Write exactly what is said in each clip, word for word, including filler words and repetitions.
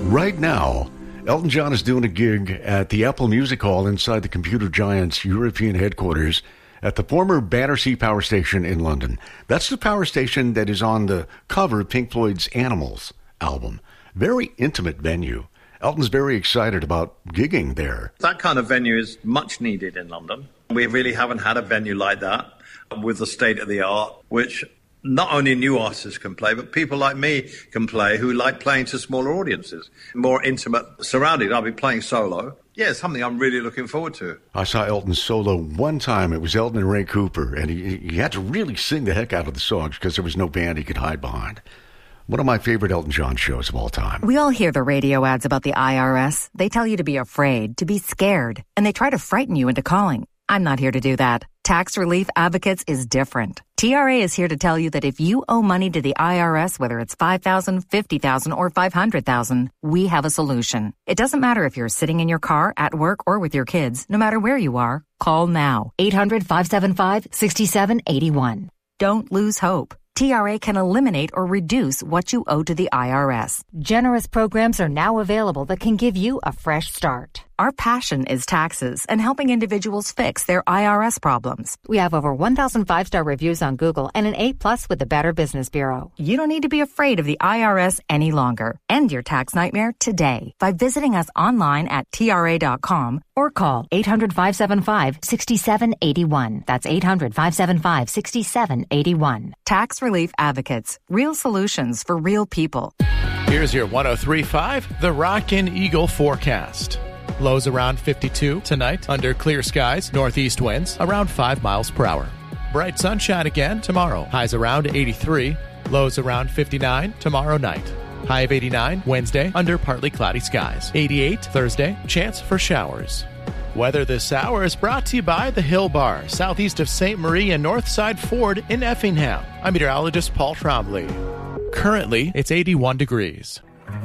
Right now, Elton John is doing a gig at the Apple Music Hall inside the computer giant's European headquarters at the former Battersea Power Station in London. That's the power station that is on the cover of Pink Floyd's Animals album. Very intimate venue. Elton's very excited about gigging there. That kind of venue is much needed in London. We really haven't had a venue like that with the state of the art, which not only new artists can play, but people like me can play who like playing to smaller audiences, more intimate surrounding. I'll be playing solo. Yeah, it's something I'm really looking forward to. I saw Elton solo one time. It was Elton and Ray Cooper, and he, he had to really sing the heck out of the songs because there was no band he could hide behind. One of my favorite Elton John shows of all time. We all hear the radio ads about the I R S. They tell you to be afraid, to be scared, and they try to frighten you into calling. I'm not here to do that. Tax Relief Advocates is different. T R A is here to tell you that if you owe money to the I R S, whether it's five thousand dollars, fifty thousand dollars, or five hundred thousand dollars, we have a solution. It doesn't matter if you're sitting in your car, at work, or with your kids. No matter where you are, call now. eight hundred, five seven five, six seven eight one. Don't lose hope. T R A can eliminate or reduce what you owe to the I R S. Generous programs are now available that can give you a fresh start. Our passion is taxes and helping individuals fix their I R S problems. We have over one thousand five-star reviews on Google and an A plus with the Better Business Bureau. You don't need to be afraid of the I R S any longer. End your tax nightmare today by visiting us online at T R A dot com or call eight hundred, five seven five, six seven eight one. That's eight hundred, five seven five, six seven eight one. Tax Relief Advocates. Real solutions for real people. Here's your one oh three point five, The Rockin' Eagle forecast. Lows around fifty-two tonight under clear skies, northeast winds around five miles per hour. Bright sunshine again tomorrow. Highs around eighty-three, lows around fifty-nine tomorrow night. High of eighty-nine Wednesday under partly cloudy skies. eighty-eight Thursday, chance for showers. Weather this hour is brought to you by the Hill Bar, southeast of Saint Marie and Northside Ford in Effingham. I'm meteorologist Paul Trombley. Currently, it's eighty-one degrees.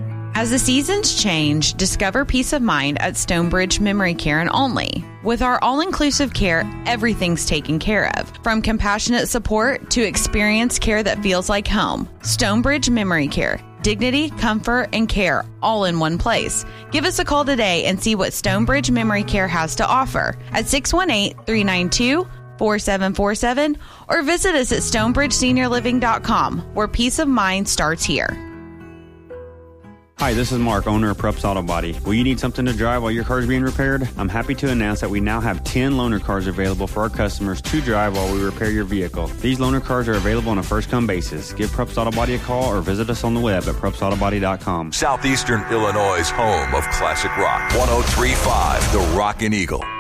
As the seasons change, discover peace of mind at Stonebridge Memory Care and Only. With our all-inclusive care, everything's taken care of. From compassionate support to experienced care that feels like home. Stonebridge Memory Care. Dignity, comfort, and care all in one place. Give us a call today and see what Stonebridge Memory Care has to offer at six one eight, three nine two, four seven four seven or visit us at stonebridge senior living dot com, where peace of mind starts here. Hi, this is Mark, owner of Prups Auto Body. Will you need something to drive while your car is being repaired? I'm happy to announce that we now have ten loaner cars available for our customers to drive while we repair your vehicle. These loaner cars are available on a first-come basis. Give Prups Auto Body a call or visit us on the web at prups auto body dot com. Southeastern Illinois' home of classic rock. one oh three point five, The Rockin' Eagle.